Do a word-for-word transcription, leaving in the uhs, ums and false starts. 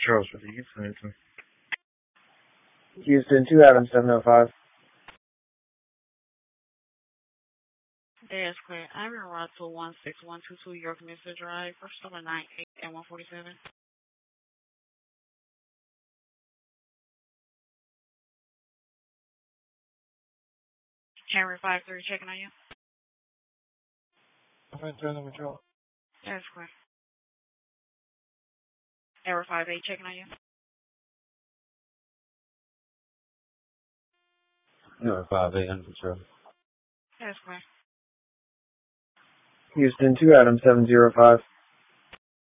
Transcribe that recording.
Charles for the Houston. Houston, two Adam seven oh five. That's correct. I'm in Russell one six one two two York Mister Drive, first number nine eight and one forty seven. Henry five three checking on you. I'm going to turn the control. That's correct. Error five eight checking on you. Error five eight under control. That's correct. Houston, two Adam seven oh five.